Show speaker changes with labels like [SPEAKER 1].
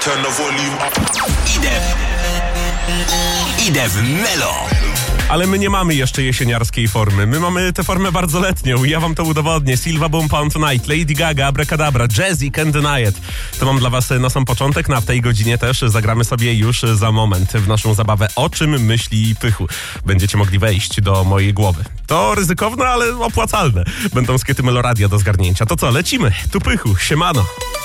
[SPEAKER 1] turn the volume up.
[SPEAKER 2] Idę w Melo.
[SPEAKER 3] Ale my nie mamy jeszcze jesieniarskiej formy. My mamy tę formę bardzo letnią i ja wam to udowodnię. Silva Boom Pound Tonight, Lady Gaga, Abracadabra, Jazzy, Can't Deny It. To mam dla was na sam początek, no a w tej godzinie też zagramy sobie już za moment w naszą zabawę O czym myśli Pychu. Będziecie mogli wejść do mojej głowy. To ryzykowne, ale opłacalne. Będą skiety Meloradia do zgarnięcia. To co, lecimy? Tu Pychu, siemano.